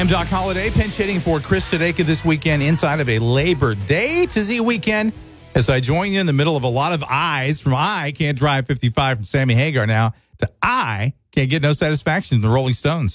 I'm Doc Holliday, pinch hitting for Chris Sadeka this weekend inside of a Labor Day to Z weekend as I join you in the middle of a lot of I's from I Can't Drive 55 from Sammy Hagar now to I Can't Get No Satisfaction from the Rolling Stones.